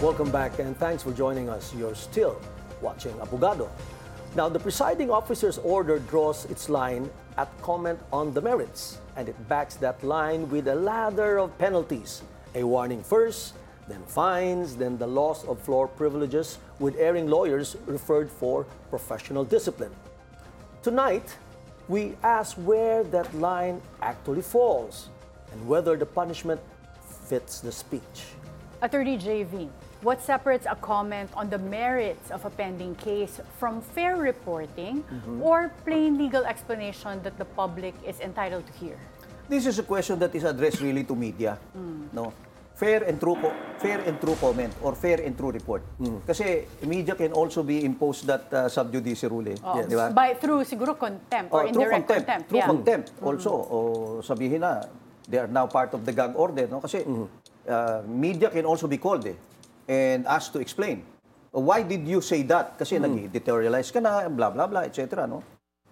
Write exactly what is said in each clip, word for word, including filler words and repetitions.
Welcome back and thanks for joining us. You're still watching Abogado. Now, the presiding officer's order draws its line at comment on the merits, and it backs that line with a ladder of penalties. A warning first, then fines, then the loss of floor privileges, with erring lawyers referred for professional discipline. Tonight, we ask where that line actually falls and whether the punishment fits the speech. Attorney J V, what separates a comment on the merits of a pending case from fair reporting mm-hmm. or plain legal explanation that the public is entitled to hear? This is a question that is addressed really to media. Mm. No? Fair and true fair and true comment or fair and true report. Mm. Kasi media can also be imposed that uh, sub judice rule. Eh. Oh. Yeah, di ba? By through siguro contempt or oh, indirect contempt. contempt. Through yeah. contempt also. Mm. O sabihin na, they are now part of the gag order. No? Kasi mm. uh, media can also be called eh, and asked to explain. Why did you say that? Kasi mm. nag-deterialize ka na, blah, blah, blah, et cetera. No?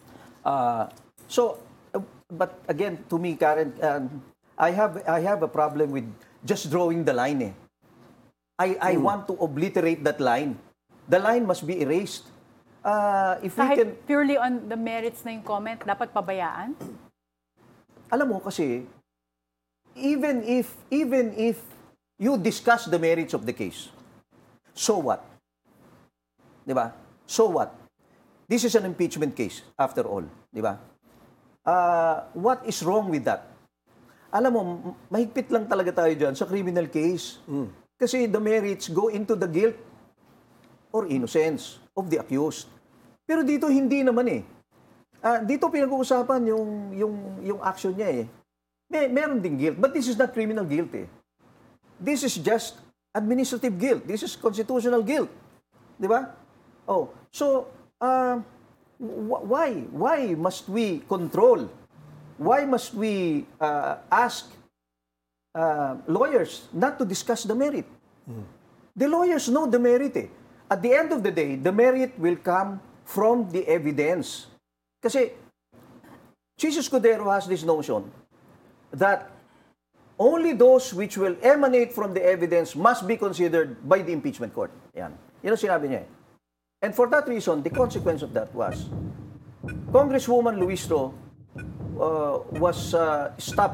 Uh, so, uh, but again, to me, Karen, um, I have I have a problem with just drawing the line. Eh. I, I mm. want to obliterate that line. The line must be erased. Uh, if Kahit we can, purely on the merits na yung comment, dapat pabayaan? Alam mo kasi, even if, even if you discuss the merits of the case, so what? Diba? So what? This is an impeachment case, after all. Diba? Uh, what is wrong with that? Alam mo, mahigpit lang talaga tayo dyan sa criminal case. Mm. Kasi the merits go into the guilt or innocence of the accused. Pero dito hindi naman eh. Uh, dito pinag-uusapan yung, yung, yung action niya eh. May, meron ding guilt, but this is not criminal guilt eh. This is just administrative guilt. This is constitutional guilt. Di ba? Oh, so, uh, wh- why? Why must we control? Why must we uh, ask uh, lawyers not to discuss the merit? Mm. The lawyers know the merit. Eh. At the end of the day, the merit will come from the evidence. Kasi Jesus Cordero has this notion that only those which will emanate from the evidence must be considered by the impeachment court. Yan. Yan ang sinabi niya. And for that reason, the consequence of that was Congresswoman Luistro Uh, was uh, stopped